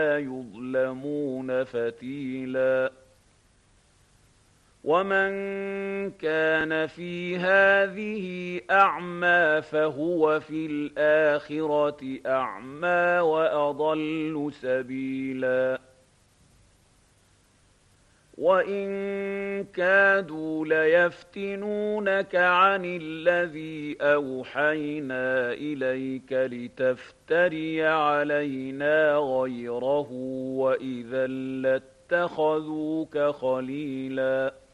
يظلمون فتيلا ومن كان في هذه أعمى فهو في الآخرة أعمى وأضل سبيلا وإن كادوا ليفتنونك عن الذي أوحينا إليك لتفتري علينا غيره وإذا لاتخذوك خليلا